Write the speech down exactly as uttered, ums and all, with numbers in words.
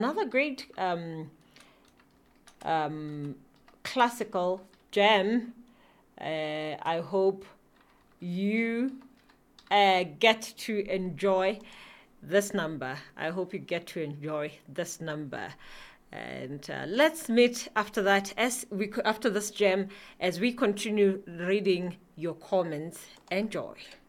Another great um, um, classical gem. Uh, I hope you uh, get to enjoy this number. I hope you get to enjoy this number. And uh, let's meet after that, as we after this gem, as we continue reading your comments. Enjoy.